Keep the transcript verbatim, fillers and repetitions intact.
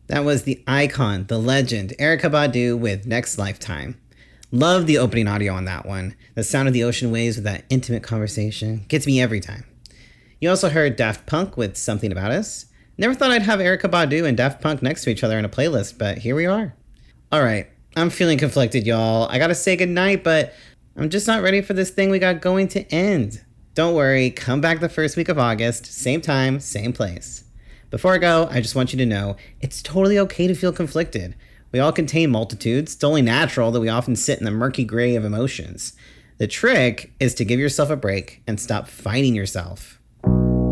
That was the icon, the legend, Erykah Badu with Next Lifetime. Love the opening audio on that one. The sound of the ocean waves with that intimate conversation gets me every time. You also heard Daft Punk with Something About Us. Never thought I'd have Erykah Badu and Daft Punk next to each other in a playlist, but here we are. All right, I'm feeling conflicted, y'all. I gotta say goodnight, but I'm just not ready for this thing we got going to end. Don't worry, come back the first week of August, same time, same place. Before I go, I just want you to know it's totally okay to feel conflicted. We all contain multitudes. It's only natural that we often sit in the murky gray of emotions. The trick is to give yourself a break and stop fighting yourself.